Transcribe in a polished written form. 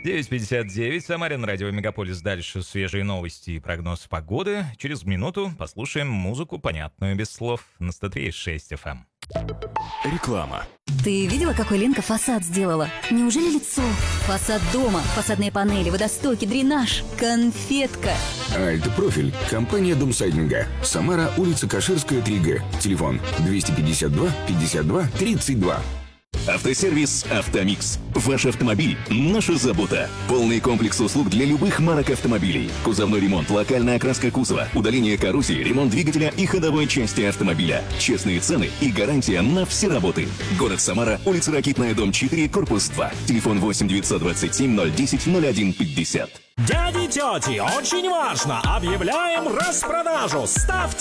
9:59, Самарин, радио Мегаполис. Дальше свежие новости и прогноз погоды. Через минуту послушаем музыку, понятную без слов, на 103.6 FM. Реклама. Ты видела, какой Ленка фасад сделала? Неужели лицо? Фасад дома, фасадные панели, водостоки, дренаж, конфетка. Альт-профиль. Компания Домсайдинга. Самара, улица Каширская, 3Г. Телефон 252 52 32. Автосервис «Автомикс». Ваш автомобиль – наша забота. Полный комплекс услуг для любых марок автомобилей. Кузовной ремонт, локальная окраска кузова, удаление коррозии, ремонт двигателя и ходовой части автомобиля. Честные цены и гарантия на все работы. Город Самара, улица Ракитная, дом 4, корпус 2. Телефон 8 927 010 01 50. Дяди и тети, очень важно! Объявляем распродажу! Ставьте